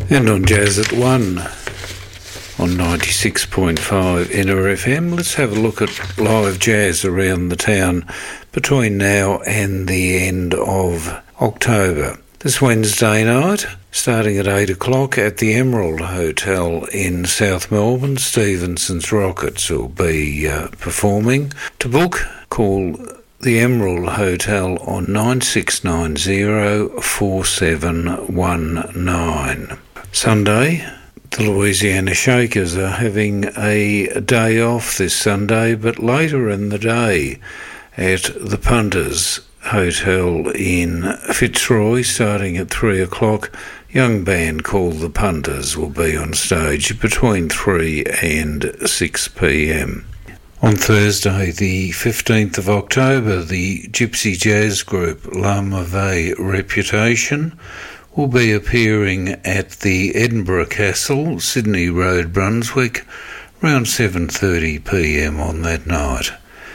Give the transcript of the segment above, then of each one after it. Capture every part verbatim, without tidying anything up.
And on Jazz at one on ninety-six point five N R F M, let's have a look at live jazz around the town between now and the end of October. This Wednesday night, starting at eight o'clock at the Emerald Hotel in South Melbourne, Stevenson's Rockets will be uh, performing. To book, call the Emerald Hotel on nine six nine zero four seven one nine. Sunday, the Louisiana Shakers are having a day off this Sunday, but later in the day at the Punters Hotel in Fitzroy, starting at three o'clock, young band called the Punters will be on stage between three and six p.m. On Thursday, the fifteenth of October, the gypsy jazz group La Mauvais Reputation will be appearing at the Edinburgh Castle, Sydney Road, Brunswick, around seven thirty p.m. on that night.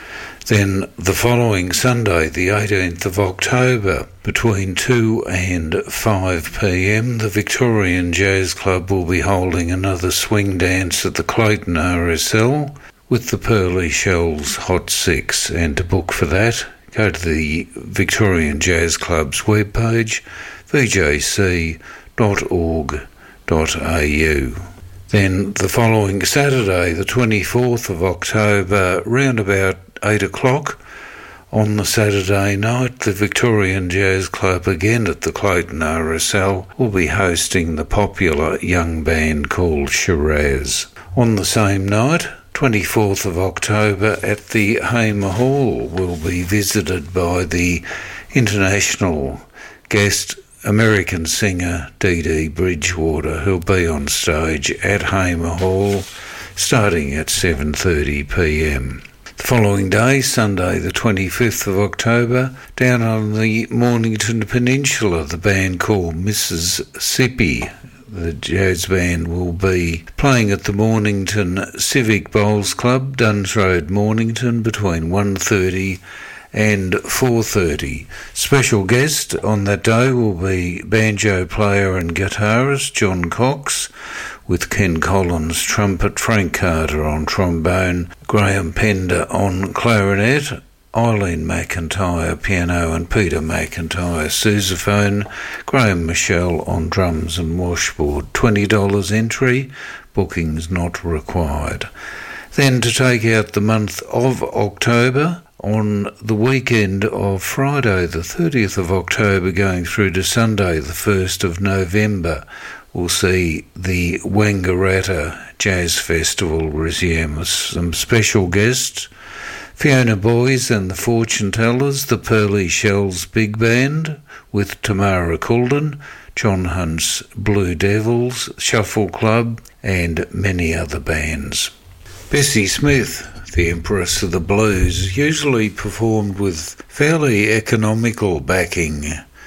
Then the following Sunday, the eighteenth of October, between two and five p.m, the Victorian Jazz Club will be holding another swing dance at the Clayton R S L with the Pearly Shells Hot Six. And to book for that, go to the Victorian Jazz Club's webpage, v j c dot org dot a u. Then the following Saturday, the twenty-fourth of October, round about eight o'clock, on the Saturday night, the Victorian Jazz Club, again at the Clayton R S L, will be hosting the popular young band called Shiraz. On the same night, twenty-fourth of October, at the Hamer Hall, will be visited by the international guest American singer Dee Dee Bridgewater, who'll be on stage at Hamer Hall starting at seven thirty p.m. The following day, Sunday the twenty-fifth of October, down on the Mornington Peninsula, the band called Missus Sippy, the jazz band, will be playing at the Mornington Civic Bowls Club, Duns Road, Mornington, between one thirty and four thirty. Special guest on that day will be banjo player and guitarist John Cox, with Ken Collins trumpet, Frank Carter on trombone, Graham Pender on clarinet, Eileen McIntyre piano and Peter McIntyre sousaphone, Graham Michelle on drums and washboard. twenty dollars entry, bookings not required. Then to take out the month of October, on the weekend of Friday the thirtieth of October going through to Sunday the first of November, we'll see the Wangaratta Jazz Festival resume with some special guests: Fiona Boys and the Fortune Tellers, the Pearly Shells Big Band with Tamara Coulden, John Hunt's Blue Devils, Shuffle Club, and many other bands. Bessie Smith, the Empress of the Blues, usually performed with fairly economical backing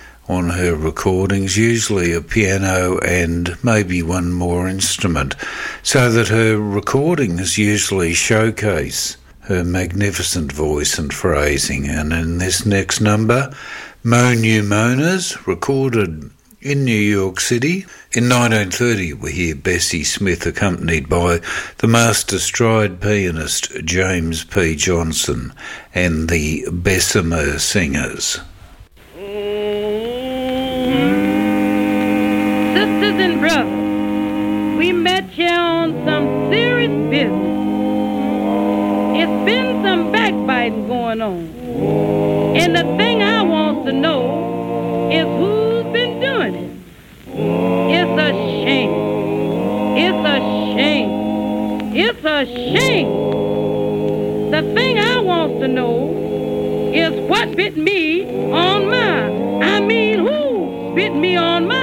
on her recordings, usually a piano and maybe one more instrument, so that her recordings usually showcase her magnificent voice and phrasing. And in this next number, Mo New Monas, recorded in New York City in nineteen thirty, we hear Bessie Smith accompanied by the master stride pianist James P. Johnson and the Bessemer Singers. Sisters and brothers, we met here on some serious business. It's been some backbiting going on. And the thing I want to know is who's been doing it. It's a shame. It's a shame. It's a shame. The thing I want to know is what bit me on mine. I mean, who bit me on mine?